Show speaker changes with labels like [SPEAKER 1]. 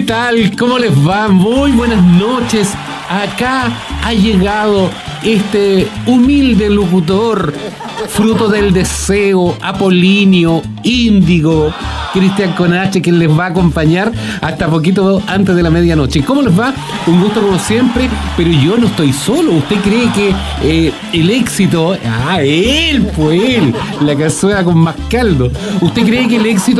[SPEAKER 1] tal? ¿Cómo les va? Muy buenas noches. Acá ha llegado este humilde locutor, fruto del deseo, apolíneo, índigo, Cristian con H, que les va a acompañar hasta poquito antes de la medianoche. ¿Cómo les va? Un gusto como siempre, pero yo no estoy solo. ¿Usted cree que el éxito... él, la cazuela con más caldo. ¿Usted cree que el éxito